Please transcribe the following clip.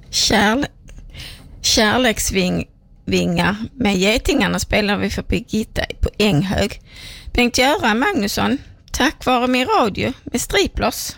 Kärleksvingar med getingarna spelar vi för Birgitta på Änghög. Bengt-Göran Magnusson, tack vare min radio med striplers.